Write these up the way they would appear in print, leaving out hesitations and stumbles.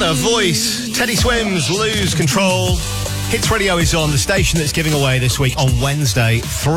What a voice. Teddy Swims, Lose Control. Hits Radio is on, the station that's giving away this week on Wednesday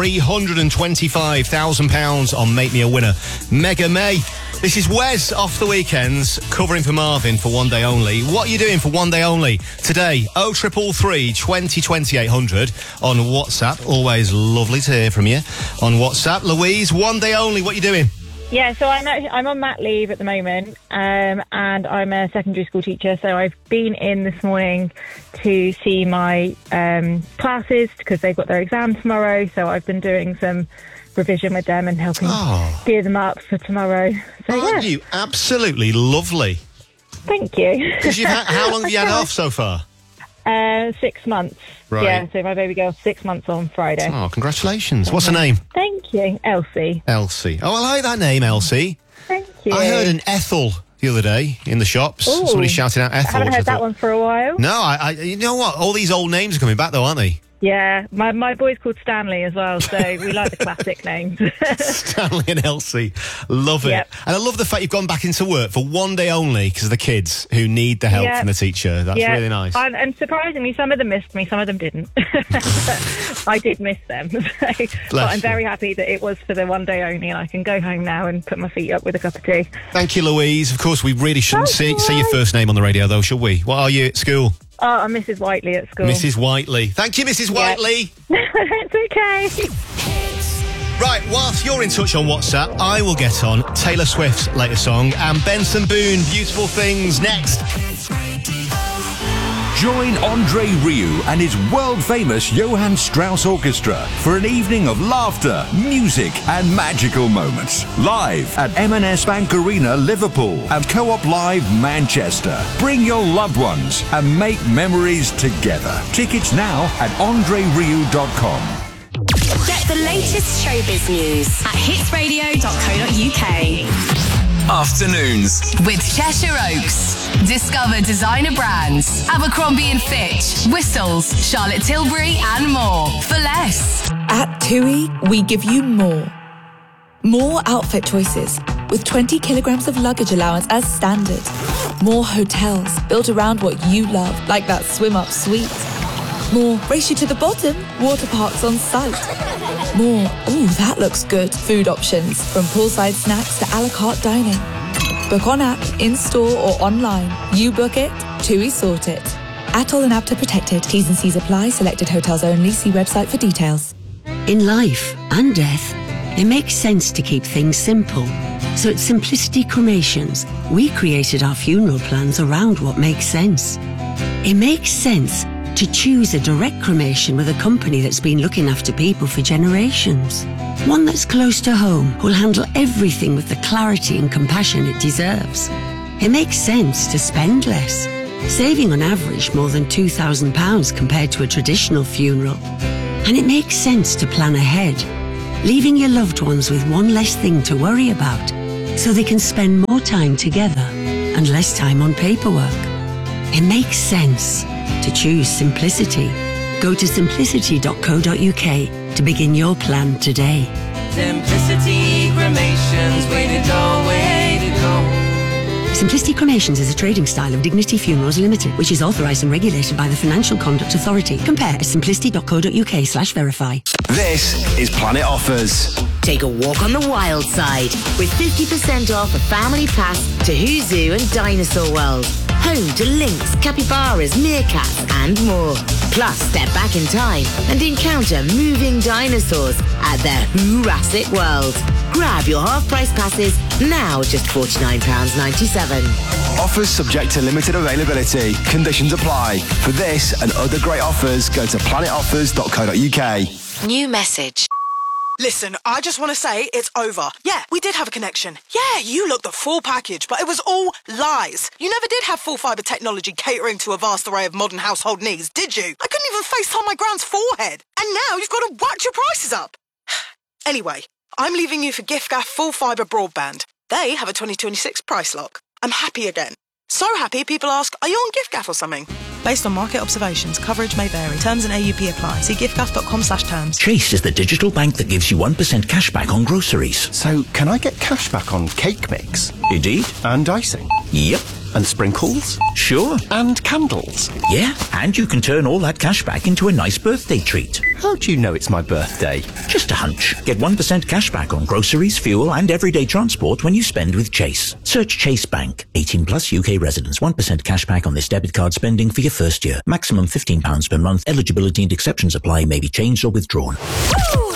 £325,000 on Make Me a Winner. Mega May. This is Wes off the weekends, covering for Marvin for one day only. What are you doing for one day only today? 0333 20 20 800 on WhatsApp. Always lovely to hear from you on WhatsApp. Louise, one day only, what are you doing? Yeah, so I'm on mat leave at the moment, and I'm a secondary school teacher. So I've been in this morning to see my classes because they've got their exam tomorrow. So I've been doing some revision with them and helping gear them up for tomorrow. So Aren't you absolutely lovely? Thank you. Because how long have you had off so far? 6 months. Right. Yeah, so my baby girl's 6 months on Friday. Oh, congratulations. What's her name? Thank you. Elsie. Elsie. Oh, I like that name, Elsie. Thank you. I heard an Ethel the other day in the shops. Ooh. Somebody shouting out Ethel. I haven't heard that one for a while. No, I you know what? All these old names are coming back though, aren't they? Yeah, my boy's called Stanley as well, so we like the classic names. Stanley and Elsie. Love it. Yep. And I love the fact you've gone back into work for one day only because of the kids who need the help from the teacher. That's really nice. And surprisingly, some of them missed me, some of them didn't. I did miss them. But I'm very happy that it was for the one day only and I can go home now and put my feet up with a cup of tea. Thank you, Louise. Of course, we really shouldn't say your first name on the radio, though, should we? What are you at school? Oh, I'm Mrs. Whiteley at school. Mrs. Whiteley. Thank you, Mrs. Whiteley. It's okay. Right, whilst you're in touch on WhatsApp, I will get on Taylor Swift's latest song and Benson Boone, Beautiful Things, next. Join Andre Rieu and his world-famous Johann Strauss Orchestra for an evening of laughter, music and magical moments. Live at M&S Bank Arena, Liverpool and Co-op Live, Manchester. Bring your loved ones and make memories together. Tickets now at andrerieu.com. Get the latest showbiz news at hitsradio.co.uk. Afternoons with Cheshire Oaks. Discover designer brands, Abercrombie & Fitch, Whistles, Charlotte Tilbury and more for less. At TUI, we give you more. More outfit choices with 20 kilograms of luggage allowance as standard. More hotels built around what you love, like that swim-up suite. More race you to the bottom, water parks on site. More, ooh, that looks good, food options, from poolside snacks to a la carte dining. Book on app, in-store or online. You book it, TUI sort it. Atoll and APTA protected. T's and C's apply. Selected hotels only. See website for details. In life and death, it makes sense to keep things simple. So at Simplicity Cremations, we created our funeral plans around what makes sense. It makes sense to choose a direct cremation with a company that's been looking after people for generations. One that's close to home, who'll handle everything with the clarity and compassion it deserves. It makes sense to spend less, saving on average more than £2,000 compared to a traditional funeral. And it makes sense to plan ahead, leaving your loved ones with one less thing to worry about, so they can spend more time together and less time on paperwork. It makes sense to choose simplicity. Go to simplicity.co.uk to begin your plan today. Simplicity Cremations, way to go, way to go. Simplicity Cremations is a trading style of Dignity Funerals Limited, which is authorised and regulated by the Financial Conduct Authority. Compare at simplicity.co.uk/verify. This is Planet Offers. Take a walk on the wild side with 50% off a family pass to Who Zoo and Dinosaur World. Home to lynx, capybaras, meerkats and more. Plus, step back in time and encounter moving dinosaurs at their Jurassic World. Grab your half-price passes now, just £49.97. Offers subject to limited availability. Conditions apply. For this and other great offers, go to planetoffers.co.uk. New message. Listen, I just want to say it's over. Yeah, we did have a connection. Yeah, you looked the full package, but it was all lies. You never did have full fibre technology catering to a vast array of modern household needs, did you? I couldn't even FaceTime my grand's forehead. And now you've got to whack your prices up. Anyway, I'm leaving you for giffgaff full fibre broadband. They have a 2026 price lock. I'm happy again. So happy people ask, are you on giffgaff or something? Based on market observations, coverage may vary. Terms and AUP apply. See giffgaff.com/terms. Chase is the digital bank that gives you 1% cash back on groceries. So, can I get cash back on cake mix? Indeed. And icing? Yep. And sprinkles? Sure. And candles? Yeah, and you can turn all that cash back into a nice birthday treat. How do you know it's my birthday? Just a hunch. Get 1% cash back on groceries, fuel and everyday transport when you spend with Chase. Search Chase Bank. 18 plus UK residents. 1% cash back on this debit card spending for your first year. Maximum £15 per month. Eligibility and exceptions apply. May be changed or withdrawn.